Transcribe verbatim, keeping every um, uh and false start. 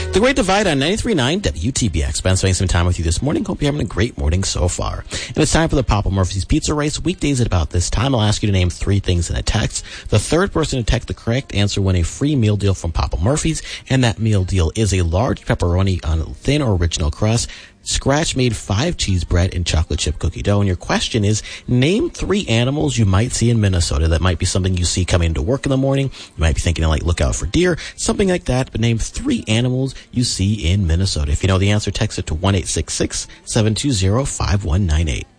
The Great Divide on ninety-three point nine W T B X. Ben spending some time with you this morning. Hope you're having a great morning so far. And it's time for the Papa Murphy's Pizza Race. Weekdays at about this time, I'll ask you to name three things in a text. The third person to text the correct answer win a free meal deal from Papa Murphy's. And that meal deal is a large pepperoni on a thin or original crust, scratch-made five cheese bread, and chocolate chip cookie dough. And your question is, name three animals you might see in Minnesota. That might be something you see coming to work in the morning. You might be thinking, like, look out for deer, something like that. But name three animals you see in Minnesota. If you know the answer, text it to one eight six six, seven two zero, five one nine eight.